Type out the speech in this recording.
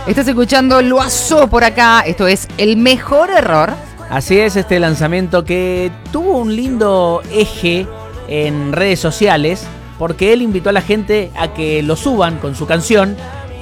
Estás escuchando Loazó por acá. Esto es El Mejor Error. Así es, este lanzamiento que tuvo un lindo eje en redes sociales, porque él invitó a la gente a que lo suban con su canción